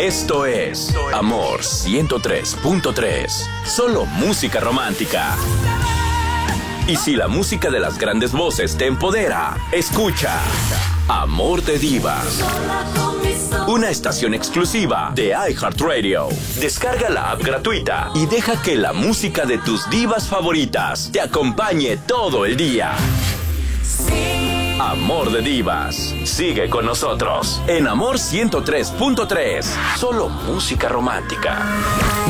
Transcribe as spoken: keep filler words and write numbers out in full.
Esto es Amor ciento tres punto tres. Solo música romántica. Y si la música de las grandes voces te empodera, escucha Amor de Divas. Una estación exclusiva de iHeartRadio. Descarga la app gratuita y deja que la música de tus divas favoritas te acompañe todo el día. Amor de Divas. Sigue con nosotros en Amor ciento tres punto tres. Solo música romántica.